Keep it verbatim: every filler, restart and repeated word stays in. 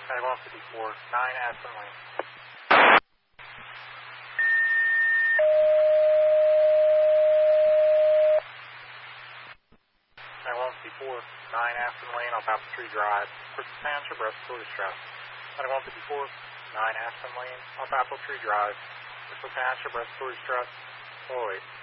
ninety-one fifty-four, nine Aspen Lane. ninety-one fifty-four, nine Aspen Lane off Apple Tree Drive, Crystal Township, respiratory distress. ninety-one fifty-four, nine Aspen Lane off Apple Tree Drive, Crystal Township, respiratory distress. Oh wait.